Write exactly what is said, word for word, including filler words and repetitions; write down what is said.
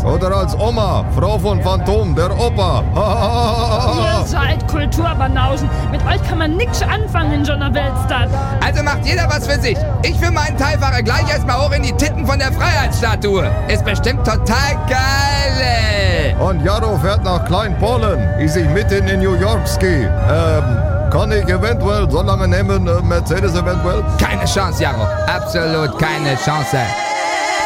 Oder als Oma, Frau von Phantom, der Opa. Ihr seid Kulturbanausen. Mit euch kann man nix anfangen in so einer Weltstadt. Also macht jeder was für sich. Ich für meinen Teil fahre gleich erstmal hoch in die Titten von der Freiheitsstatue. Ist bestimmt total geil. Und Jaro fährt nach Klein-Polen, wie sich mitten in New York ski. Ähm, kann ich eventuell so lange nehmen, äh, Mercedes eventuell? Keine Chance, Jaro. Absolut keine Chance.